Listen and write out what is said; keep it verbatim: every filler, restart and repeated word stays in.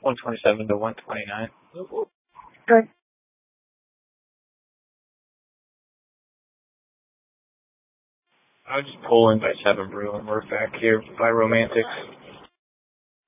one twenty-seven to one twenty-nine. Okay. I was just pulling by seven Bruin. We're back here by Romantics.